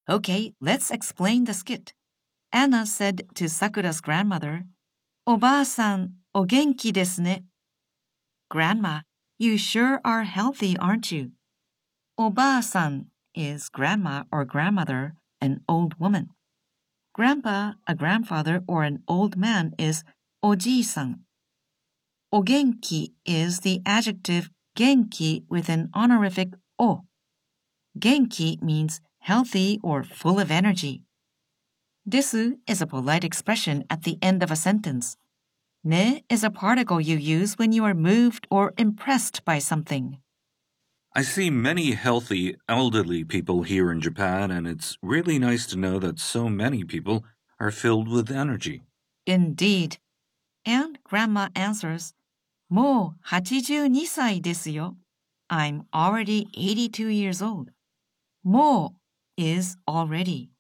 Okay, let's explain the skit. Anna said to Sakura's grandmother, おばあさん、お元気ですね. Grandma, you sure are healthy, aren't you? おばあさん is grandma or grandmother, an old woman. Grandpa, a grandfather or an old man, is おじいさん. お元気 is the adjective 元気 with an honorific お. 元気 means healthy or full of energy. です is a polite expression at the end of a sentence. ね is a particle you use when you are moved or impressed by something. I see many healthy, elderly people here in Japan, and it's really nice to know that so many people are filled with energy. Indeed. And Grandma answers, もう82歳ですよ. I'm already 82 years old. もう is already.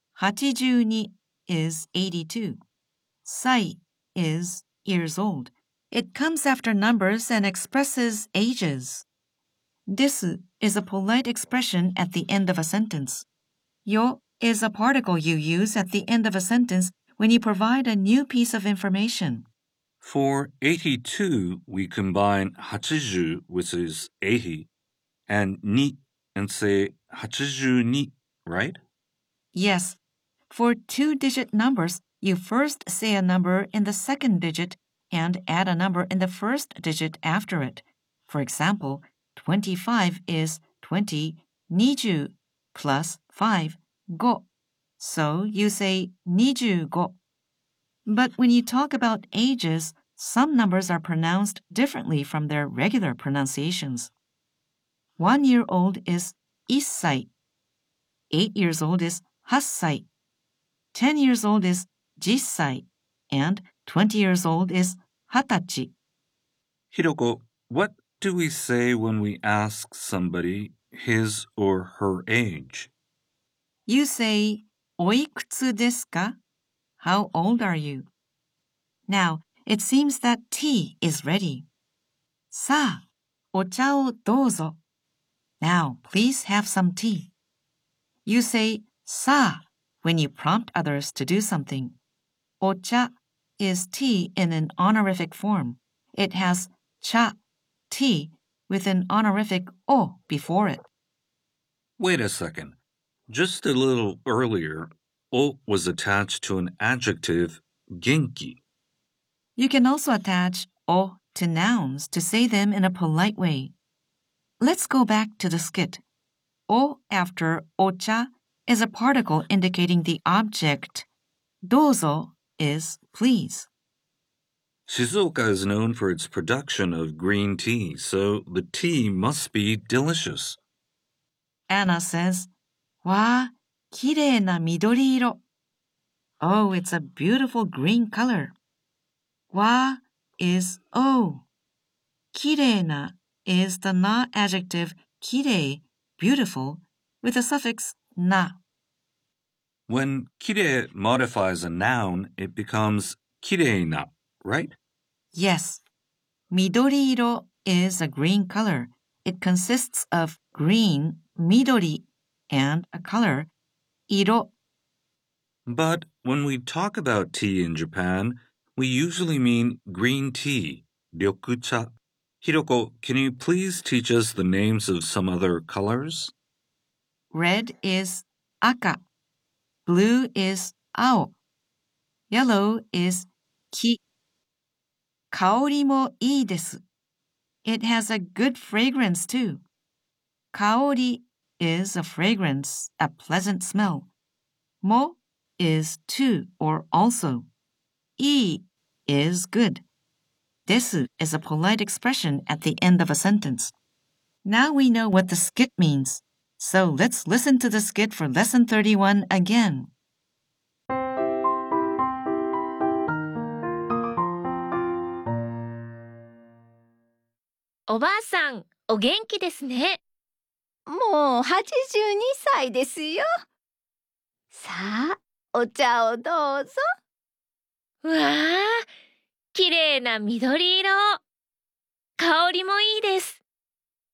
82 is 82. 歳 is years old. It comes after numbers and expresses ages. です is a polite expression at the end of a sentence. よ is a particle you use at the end of a sentence when you provide a new piece of information. For 82, we combine 80, which is 80, and ni and say 82, right? Yes. For two-digit numbers, you first say a number in the second digit and add a number in the first digit after it. For example, 25 is 20, 20 plus 5, 5. So you say 25. But when you talk about ages, some numbers are pronounced differently from their regular pronunciations. 1 year old is 1歳. 8 years old is 8歳. 10 years old is 10歳. And 20 years old is 20歳. Hiroko, what do we say when we ask somebody his or her age? You say, おいくつですか? How old are you? Now, it seems that tea is ready. さあ、お茶をどうぞ. Now, please have some tea. You say さあ when you prompt others to do something. お茶 is tea in an honorific form. It has 茶, tea, with an honorific o before it. Wait a second. Just a little earlier, o was attached to an adjective, genki. You can also attach o to nouns to say them in a polite way. Let's go back to the skit. O after ocha is a particle indicating the object. Dozo is please. Shizuoka is known for its production of green tea, so the tea must be delicious. Anna says, わあ、きれいな緑色. Oh, it's a beautiful green color. わ is oh. きれいな is the na adjective きれい, beautiful, with the suffix na. When kire modifies a noun, it becomes kireina, right? Yes. 緑色 is a green color. It consists of green, 緑, and a color, 色. But when we talk about tea in Japan, we usually mean green tea, ryokucha. Hiroko, can you please teach us the names of some other colors? Red is 赤. Blue is 青. Yellow is 黄. 香りもいいです. It has a good fragrance too. 香り is a fragrance, a pleasant smell. も is too or also. いい is good. です is a polite expression at the end of a sentence. Now we know what the skit means. So let's listen to the skit for lesson 31 again. おばあさん、お元気ですね。 もう82歳ですよ。さあ、お茶をどうぞ。 うわあ、きれいな緑色。香りもいいです。